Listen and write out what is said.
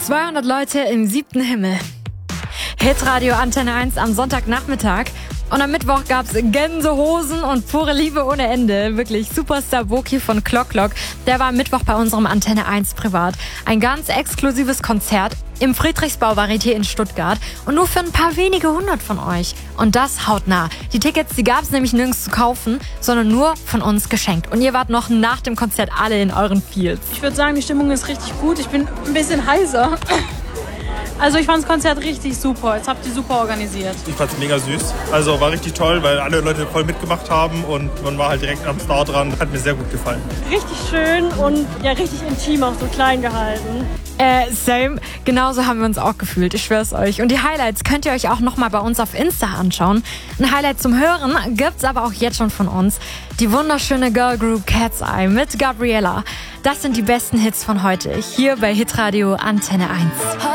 200 Leute im 7. Himmel. Hitradio Antenne 1 am Sonntagnachmittag. Und am Mittwoch gab's Gänsehosen und pure Liebe ohne Ende. Wirklich, Superstar Boki von Clock Clock, der war am Mittwoch bei unserem Antenne 1 privat. Ein ganz exklusives Konzert im Friedrichsbau Varieté in Stuttgart und nur für ein paar wenige hundert von euch. Und das hautnah. Die Tickets, die gab's nämlich nirgends zu kaufen, sondern nur von uns geschenkt. Und ihr wart noch nach dem Konzert alle in euren Fields. Ich würde sagen, die Stimmung ist richtig gut. Ich bin ein bisschen heiser. Also ich fand das Konzert richtig super. Jetzt habt ihr super organisiert. Ich fand's mega süß. Also war richtig toll, weil alle Leute voll mitgemacht haben und man war halt direkt am Start dran. Hat mir sehr gut gefallen. Richtig schön und ja richtig intim, auch so klein gehalten. Same. Genauso haben wir uns auch gefühlt, ich schwör's euch. Und die Highlights könnt ihr euch auch nochmal bei uns auf Insta anschauen. Ein Highlight zum Hören gibt's aber auch jetzt schon von uns. Die wunderschöne Girl Group Cat's Eye mit Gabriella. Das sind die besten Hits von heute, hier bei Hitradio Antenne 1.